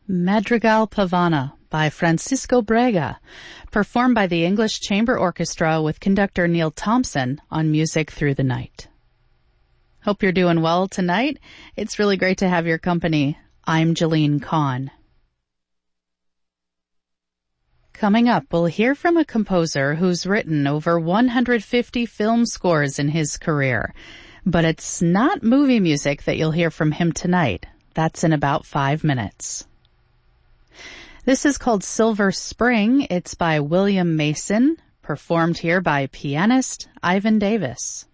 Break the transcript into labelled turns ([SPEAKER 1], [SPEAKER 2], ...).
[SPEAKER 1] Madrigal Pavana by Francisco Brega, performed by the English Chamber Orchestra with conductor Neil Thompson on Music Through the Night. Hope you're doing well tonight. It's really great to have your company. I'm Jeline Kahn. Coming up, we'll hear from a composer who's written over 150 film scores in his career. But it's not movie music that you'll hear from him tonight. That's in about 5 minutes. This is called Silver Spring. It's by William Mason, performed here by pianist Ivan Davis.